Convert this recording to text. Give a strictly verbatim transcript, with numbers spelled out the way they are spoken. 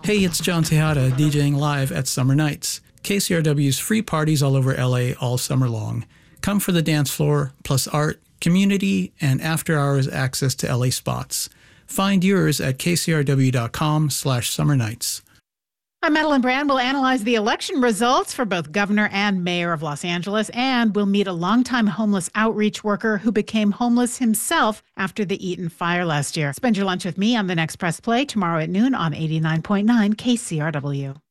Hey, it's John Tejada, DJing live at Summer Nights, K C R W's free parties all over L A all summer long. Come for the dance floor, plus art, community, and after-hours access to L A spots. Find yours at kcrw.com slash summer nights. I'm Madeline Brand. We'll analyze the election results for both governor and mayor of Los Angeles, and we'll meet a longtime homeless outreach worker who became homeless himself after the Eaton fire last year. Spend your lunch with me on The Next Press Play tomorrow at noon on eighty-nine point nine K C R W.